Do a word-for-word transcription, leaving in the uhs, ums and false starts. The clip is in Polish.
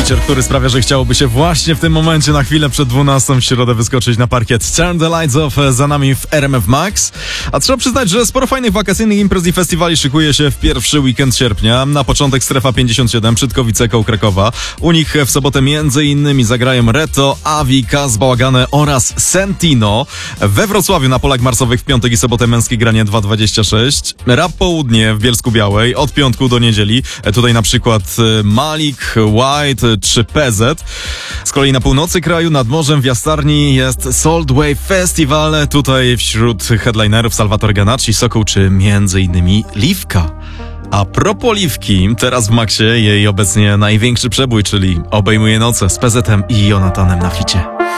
feature, który sprawia, że chciałoby się właśnie w tym momencie na chwilę przed dwunastą w środę wyskoczyć na parkiet. Turn the Lights Off za nami w R M F Max. A trzeba przyznać, że sporo fajnych wakacyjnych imprez i festiwali szykuje się w pierwszy weekend sierpnia. Na początek Strefa pięćdziesiąt siedem, Przytkowice koło Krakowa. U nich w sobotę między innymi zagrają Reto, Avi, Kaz, Bałagane oraz Sentino. We Wrocławiu na Polach Marsowych w piątek i sobotę męskie granie dwa dwadzieścia sześć. Rap Południe w Bielsku Białej od piątku do niedzieli. Tutaj na przykład Malik, White czy P Z. Z kolei na północy kraju nad morzem w Jastarni jest Salt Wave Festival. Tutaj wśród headlinerów Salvatore Ganacci, Sokół czy między innymi Liwka. A propos Liwki, teraz w Maxie jej obecnie największy przebój, czyli Obejmuje noce z P Z-em i Jonathanem na ficie.